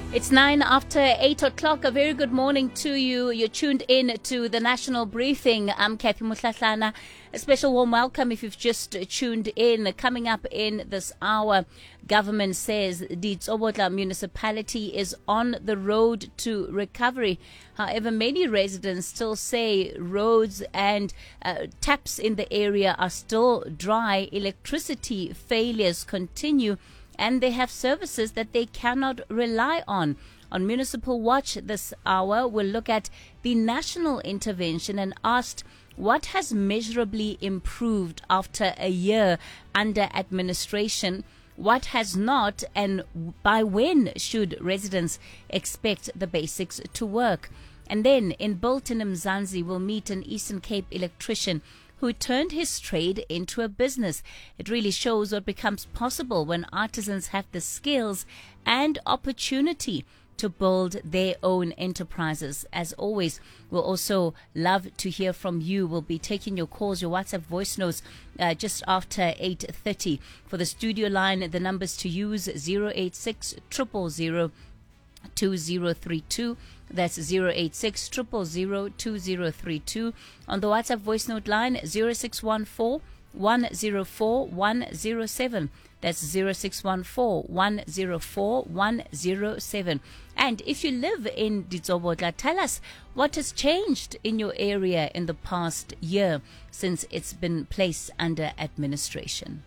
It's 9 after 8 o'clock. A very good morning to you. You're tuned in to the National Briefing. I'm Kathy Mutlatlana. A special warm welcome if you've just tuned in. Coming up in this hour, government says the Ditsobotla municipality is on the road to recovery. However, many residents still say roads and taps in the area are still dry. Electricity failures continue, and they have services that they cannot rely on. On Municipal Watch this hour, we'll look at the national intervention and asked what has measurably improved after a year under administration, what has not, and by when should residents expect the basics to work. And then in Bolton Mzansi, we'll meet an Eastern Cape electrician who turned his trade into a business. It really shows what becomes possible when artisans have the skills and opportunity to build their own enterprises. As always, we'll also love to hear from you. We'll be taking your calls, your WhatsApp voice notes just after 8:30. For the studio line, the numbers to use 086 000 2032. That's 086 000 2032. On the WhatsApp voice note line 0614 104 107. That's 0614 104 107. And if you live in Ditsobotla, tell us what has changed in your area in the past year since it's been placed under administration.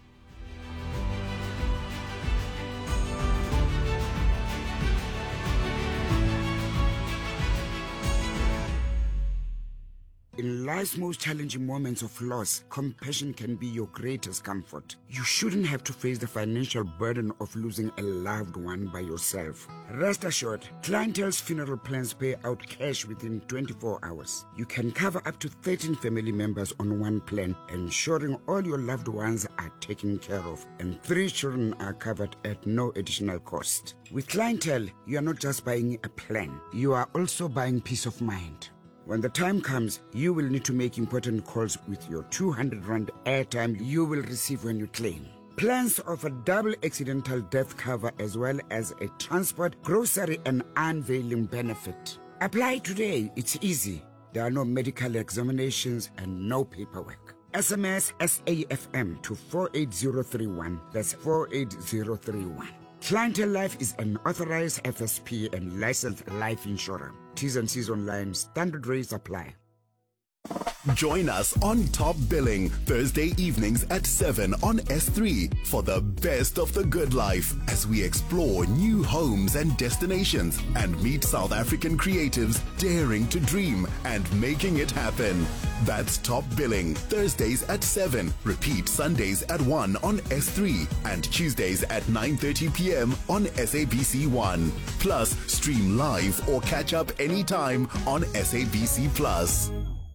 In life's most challenging moments of loss, compassion can be your greatest comfort. You shouldn't have to face the financial burden of losing a loved one by yourself. Rest assured, Clientele's funeral plans pay out cash within 24 hours. You can cover up to 13 family members on one plan, ensuring all your loved ones are taken care of, and 3 children are covered at no additional cost. With Clientele, you are not just buying a plan, you are also buying peace of mind. When the time comes, you will need to make important calls with your 200 Rand airtime you will receive when you claim. Plans offer double accidental death cover as well as a transport, grocery and unveiling benefit. Apply today, it's easy. There are no medical examinations and no paperwork. SMS SAFM to 48031. That's 48031. Clientele Life is an authorized FSP and licensed life insurer. T's and C's online. Standard rates apply. Join us on Top Billing Thursday evenings at 7 on S3 for the best of the good life as we explore new homes and destinations and meet South African creatives daring to dream and making it happen. That's Top Billing Thursdays at 7. Repeat Sundays at 1 on S3 and Tuesdays at 9:30 p.m. on SABC1. Plus, stream live or catch up anytime on SABC Plus.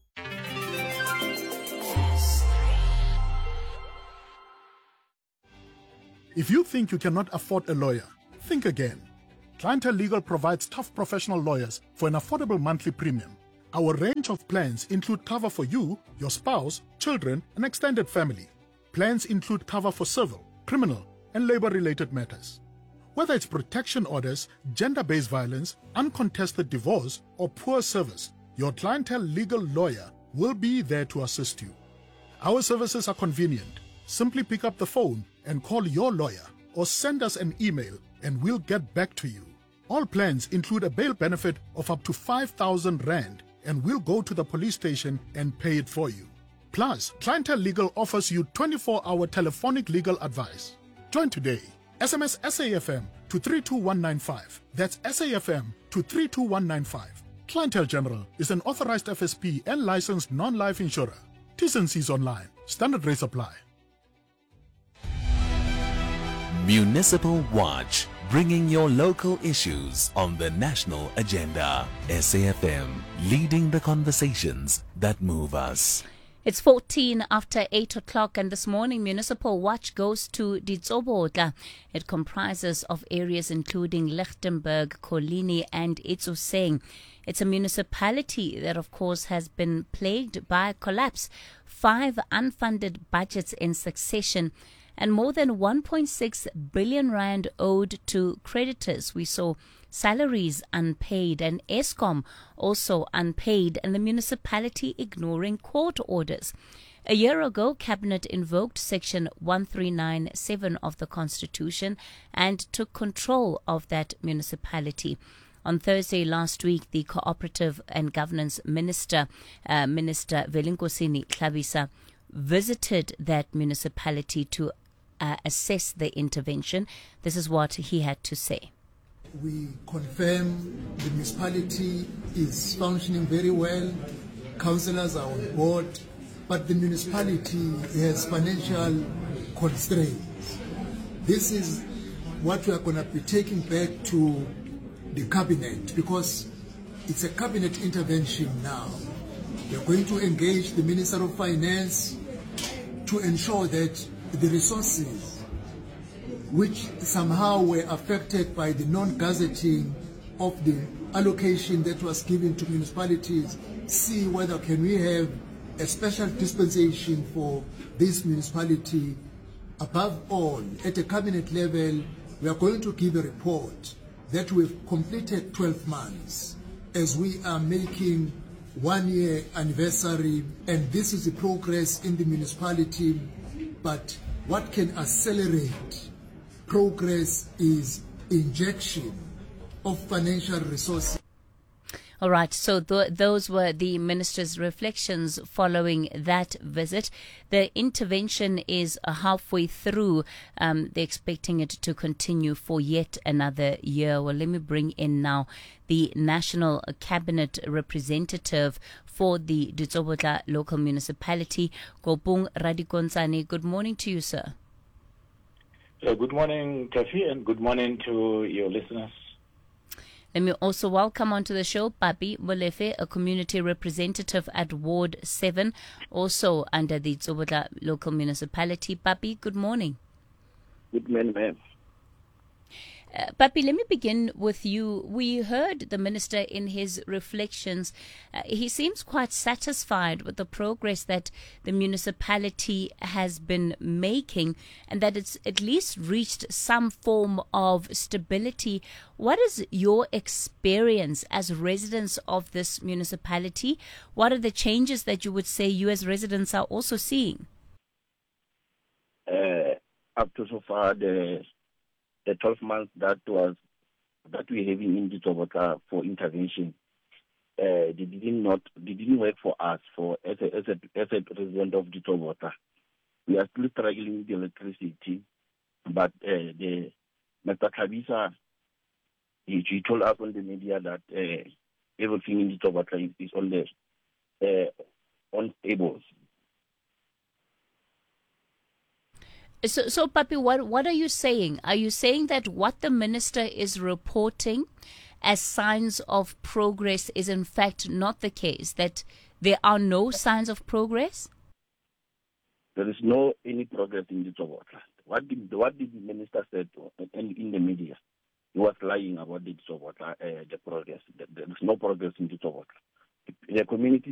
If you think you cannot afford a lawyer, think again. Clientele Legal provides tough professional lawyers for an affordable monthly premium. Our range of plans include cover for you, your spouse, children, and extended family. Plans include cover for civil, criminal, and labor-related matters. Whether it's protection orders, gender-based violence, uncontested divorce, or poor service, your Clientele Legal lawyer will be there to assist you. Our services are convenient. Simply pick up the phone and call your lawyer or send us an email and we'll get back to you. All plans include a bail benefit of up to 5,000 Rand and we'll go to the police station and pay it for you. Plus, Clientele Legal offers you 24-hour telephonic legal advice. Join today. SMS SAFM to 32195. That's SAFM to 32195. Clientele General is an authorized FSP and licensed non-life insurer. T's and C's online. Standard rates apply. Municipal Watch, bringing your local issues on the national agenda. SAFM, leading the conversations that move us. It's 14 after 8 o'clock, and this morning Municipal Watch goes to Ditsobotla. It comprises of areas including Lichtenburg, Kolini and Itsoseng. It's a municipality that, of course, has been plagued by a collapse. 5 unfunded budgets in succession and more than 1.6 billion rand owed to creditors. We saw salaries unpaid and Eskom also unpaid, and the municipality ignoring court orders. A year ago, Cabinet invoked Section 1397 of the Constitution and took control of that municipality. On Thursday last week, the Cooperative and Governance Minister, Minister Velingosini Tlhabisa, visited that municipality to assess the intervention. This is what he had to say. We confirm the municipality is functioning very well. Councillors are on board, but the municipality has financial constraints. This is what we are going to be taking back to the cabinet, because it's a cabinet intervention now. We are going to engage the Minister of Finance to ensure that the resources which somehow were affected by the non-gazetting of the allocation that was given to municipalities, see whether can we have a special dispensation for this municipality. Above all, at a cabinet level, we are going to give a report that we've completed 12 months as we are making 1 year anniversary, and this is the progress in the municipality. But what can accelerate progress is injection of financial resources. All right, so those were the minister's reflections following that visit. The intervention is halfway through. They're expecting it to continue for yet another year. Well, let me bring in now the National Cabinet representative for the Ditsobotla local municipality, Gopung Radikonsani. Good morning to you, sir. Good morning, Tafi, and good morning to your listeners. Let me also welcome onto the show Papi Molefe, a community representative at Ward 7, also under the Ditsobotla local municipality. Papi, good morning. Good morning, ma'am. Papi, let me begin with you. We heard the minister in his reflections. He seems quite satisfied with the progress that the municipality has been making and that it's at least reached some form of stability. What is your experience as residents of this municipality? What are the changes that you would say you as residents are also seeing? Up to so far, the 12 months that we having in Ditsobotla for intervention, they didn't work for us as a resident of Ditsobotla. We are still struggling with the electricity, but the Mr. Tlhabisa, he told us on the media that everything in Ditsobotla is on the on tables. So, Papi, what are you saying? Are you saying that what the minister is reporting as signs of progress is in fact not the case, that there are no signs of progress? There is no any progress in Ditsobotla. What did the minister say in the media? He was lying about the Ditsobotla, the progress. There is no progress in Ditsobotla. The community